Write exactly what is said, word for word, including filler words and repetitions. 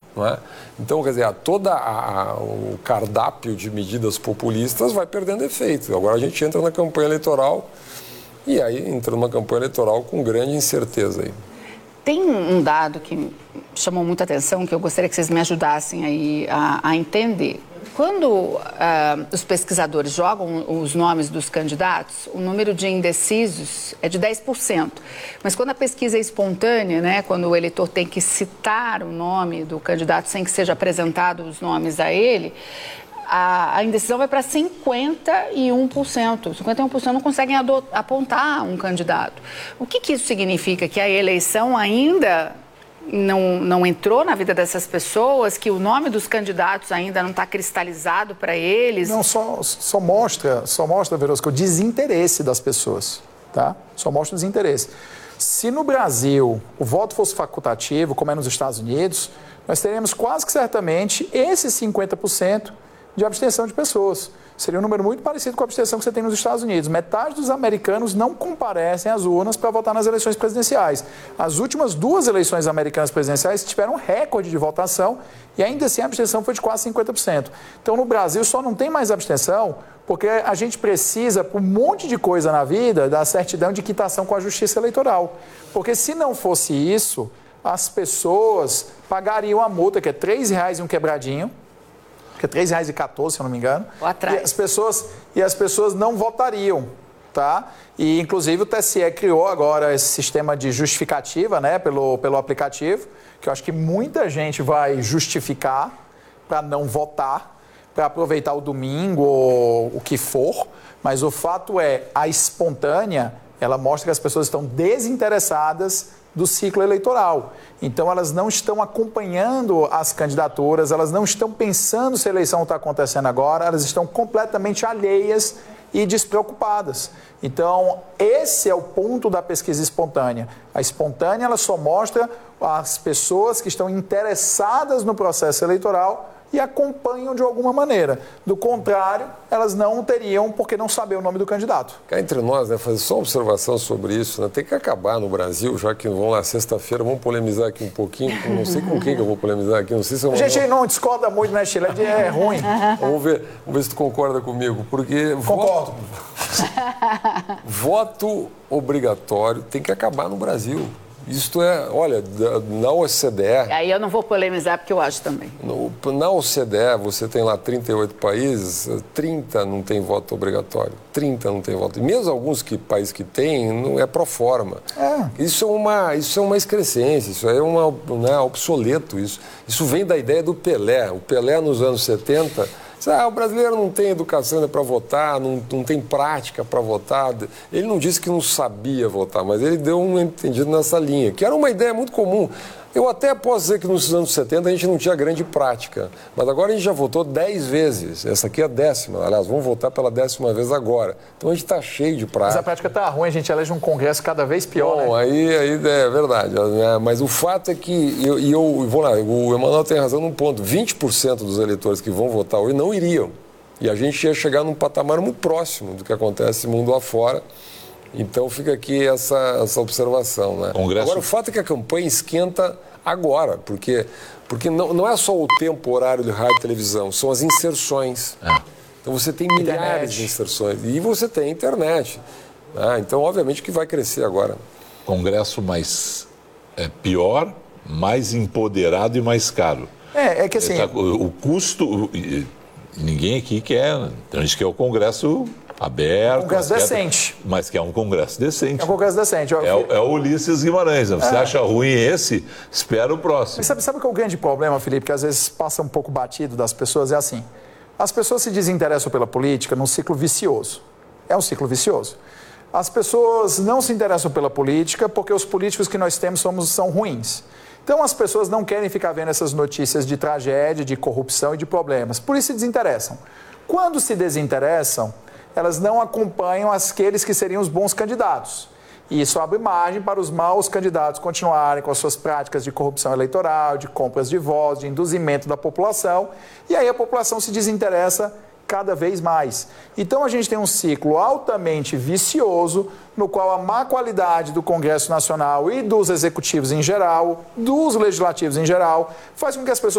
Não é? Então, quer dizer, toda a, a, o cardápio de medidas populistas vai perdendo efeito. Agora a gente entra na campanha eleitoral e aí entra numa campanha eleitoral com grande incerteza aí. Tem um dado que chamou muita atenção, que eu gostaria que vocês me ajudassem aí a, a entender. Quando uh, os pesquisadores jogam os nomes dos candidatos, o número de indecisos é de dez por cento. Mas quando a pesquisa é espontânea, né, quando o eleitor tem que citar o nome do candidato sem que seja apresentado os nomes a ele, a, a indecisão vai para cinquenta e um por cento. cinquenta e um por cento não conseguem apontar um candidato. O que, que isso significa? Que a eleição ainda não, não entrou na vida dessas pessoas, que o nome dos candidatos ainda não está cristalizado para eles? Não, só, só mostra, só mostra, Verosca, o desinteresse das pessoas, tá? Só mostra o desinteresse. Se no Brasil o voto fosse facultativo, como é nos Estados Unidos, nós teríamos quase que certamente esses cinquenta por cento de abstenção de pessoas. Seria um número muito parecido com a abstenção que você tem nos Estados Unidos. Metade dos americanos não comparecem às urnas para votar nas eleições presidenciais. As últimas duas eleições americanas presidenciais tiveram recorde de votação e ainda assim a abstenção foi de quase cinquenta por cento. Então no Brasil só não tem mais abstenção porque a gente precisa, por um monte de coisa na vida, da certidão de quitação com a Justiça Eleitoral. Porque se não fosse isso, as pessoas pagariam a multa, que é três reais e um quebradinho, que é três reais e quatorze, se eu não me engano. Atrás. E as pessoas, e as pessoas não votariam, tá? E, inclusive, o T S E criou agora esse sistema de justificativa, né, pelo, pelo aplicativo, que eu acho que muita gente vai justificar para não votar, para aproveitar o domingo ou o que for, mas o fato é, a espontânea, ela mostra que as pessoas estão desinteressadas do ciclo eleitoral. Então, elas não estão acompanhando as candidaturas, elas não estão pensando se a eleição está acontecendo agora, elas estão completamente alheias e despreocupadas. Então, esse é o ponto da pesquisa espontânea. A espontânea, ela só mostra as pessoas que estão interessadas no processo eleitoral e acompanham de alguma maneira. Do contrário, elas não teriam porque não saber o nome do candidato. Cá entre nós, né, fazer só uma observação sobre isso, né, tem que acabar no Brasil, já que vão lá sexta-feira, vamos polemizar aqui um pouquinho, não sei com quem que eu vou polemizar aqui, não sei se eu... A gente não discorda muito, né, Chile? É ruim. Vamos ver, vamos ver se tu concorda comigo, porque... Concordo. Voto, voto obrigatório tem que acabar no Brasil. Isto é, olha, na O C D E... Aí eu não vou polemizar porque eu acho também. No, na O C D E, você tem lá trinta e oito países, trinta não tem voto obrigatório, trinta não tem voto. E mesmo alguns que, países que têm, não é pro forma. É. Isso é uma, isso é uma excrescência, isso é uma, né, obsoleto. Isso, isso vem da ideia do Pelé. O Pelé, nos anos setenta... Ah, o brasileiro não tem educação para votar, não, não tem prática para votar. Ele não disse que não sabia votar, mas ele deu um entendido nessa linha, que era uma ideia muito comum. Eu até posso dizer que nos anos setenta a gente não tinha grande prática, mas agora a gente já votou dez vezes. Essa aqui é a décima, aliás, vamos votar pela décima vez agora. Então a gente está cheio de prática. Mas a prática está ruim, a gente elege um congresso cada vez pior. Bom, né? aí, aí é verdade, né? Mas o fato é que, e eu, eu, vou lá, o Emanuel tem razão num ponto, vinte por cento dos eleitores que vão votar hoje não iriam. E a gente ia chegar num patamar muito próximo do que acontece no mundo afora. Então fica aqui essa, essa observação, né? Congresso... Agora, o fato é que a campanha esquenta agora, porque, porque não, não é só o tempo horário de rádio e televisão, são as inserções. É. Então você tem milhares internet. de inserções e você tem internet. Né? Então, obviamente, que vai crescer agora. Congresso mais é, pior, mais empoderado e mais caro. É, é que assim... Tá, o, o custo... Ninguém aqui quer... A gente quer o Congresso... aberto. Um congresso mas decente. Quer, mas que é um congresso decente. É um congresso decente. É, é o Ulisses Guimarães. Você é. acha ruim esse? Espera o próximo. Mas sabe, sabe qual é o grande problema, Felipe, que às vezes passa um pouco batido das pessoas? É assim, as pessoas se desinteressam pela política num ciclo vicioso. É um ciclo vicioso. As pessoas não se interessam pela política porque os políticos que nós temos somos, são ruins. Então as pessoas não querem ficar vendo essas notícias de tragédia, de corrupção e de problemas. Por isso se desinteressam. Quando se desinteressam, elas não acompanham aqueles que seriam os bons candidatos. E isso abre margem para os maus candidatos continuarem com as suas práticas de corrupção eleitoral, de compras de votos, de induzimento da população, e aí a população se desinteressa cada vez mais. Então a gente tem um ciclo altamente vicioso, no qual a má qualidade do Congresso Nacional e dos executivos em geral, dos legislativos em geral, faz com que as pessoas